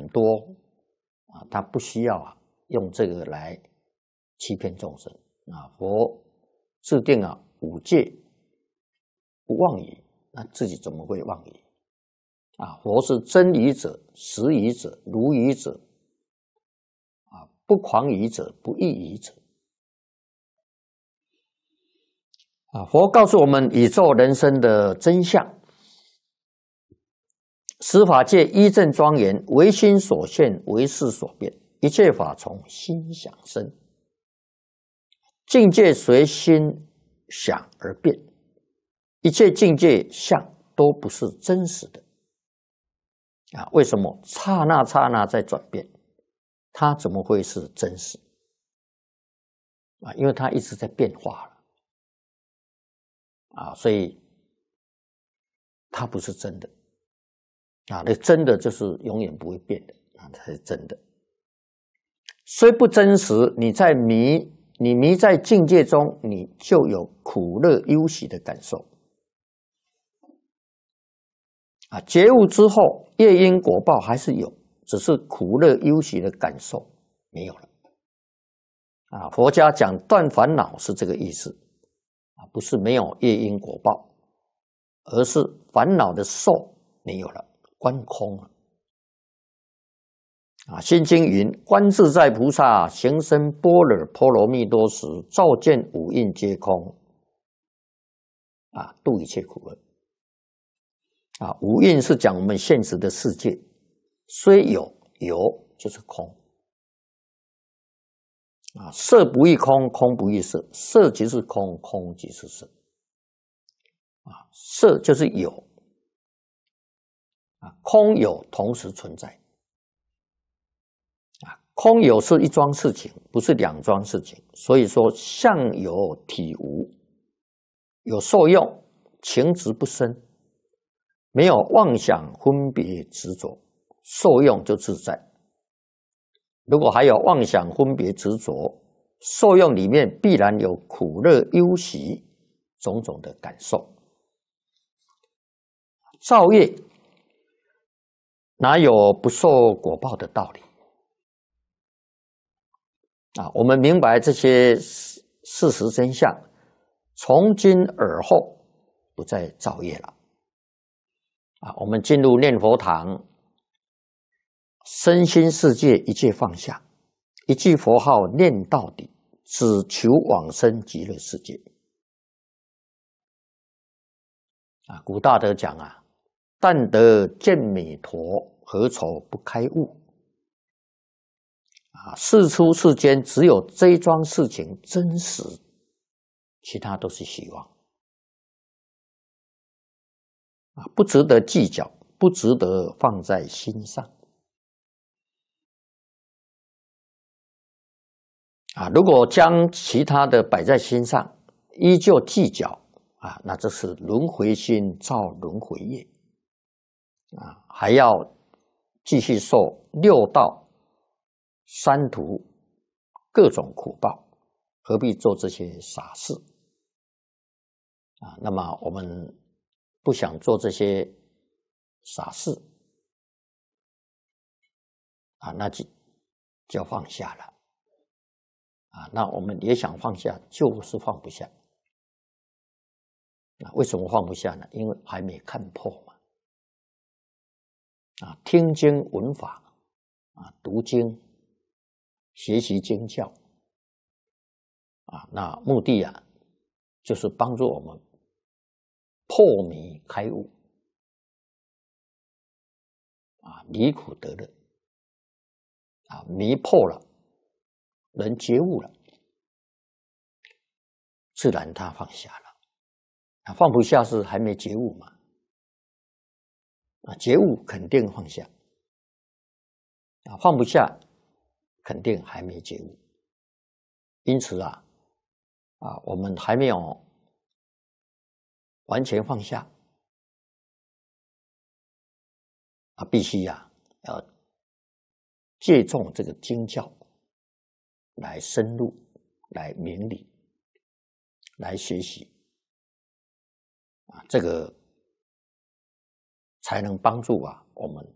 多啊，他不需要啊用这个来欺骗众生啊。佛制定啊五戒，不妄语，那自己怎么会妄语啊？佛是真语者、实语者、如语者啊，不诳语者、不异语者啊。佛告诉我们宇宙人生的真相。十法界依正庄严，唯心所现，唯识所变。一切法从心想生，境界随心想而变。一切境界相都不是真实的啊！为什么刹那刹那在转变？它怎么会是真实啊？因为它一直在变化了啊，所以它不是真的。啊，那真的就是永远不会变的啊，才是真的。虽不真实，你迷在境界中，你就有苦乐忧喜的感受啊。觉悟之后，业因果报还是有，只是苦乐忧喜的感受没有了啊。佛家讲断烦恼是这个意思啊，不是没有业因果报，而是烦恼的受没有了。观空了啊！心经云：观自在菩萨行深般若波罗蜜多时，照见五蕴皆空啊，度一切苦厄啊。五蕴是讲我们现实的世界，虽有就是空啊。色不异空，空不异色，色即是空，空即是色啊。色就是有。啊，空有同时存在啊，空有是一桩事情，不是两桩事情。所以说，相有体无，有受用，情执不生，没有妄想分别执着，受用就自在。如果还有妄想分别执着，受用里面必然有苦乐忧喜种种的感受。造业哪有不受果报的道理啊？我们明白这些事实真相，从今而后不再造业了啊！我们进入念佛堂，身心世界一切放下，一句佛号念到底，只求往生极乐世界啊！古大德讲啊，但得见弥陀，何愁不开悟啊！世出世间只有这一桩事情真实，其他都是虚妄啊，不值得计较，不值得放在心上啊！如果将其他的摆在心上，依旧计较啊，那这是轮回心造轮回业啊，还要继续受六道三途各种苦报，何必做这些傻事啊？那么我们不想做这些傻事啊，那就要放下了啊。那我们也想放下，就是放不下啊。为什么放不下呢？因为还没看破嘛啊。听经闻法啊，读经学习经教啊，那目的啊，就是帮助我们破迷开悟啊，离苦得乐啊，迷破了，人觉悟了，自然他放下了啊。放不下是还没觉悟嘛啊，觉悟肯定放下啊，放不下肯定还没觉悟。因此啊，我们还没有完全放下啊，必须要借重这个经教来深入，来明理，来学习啊，这个才能帮助我们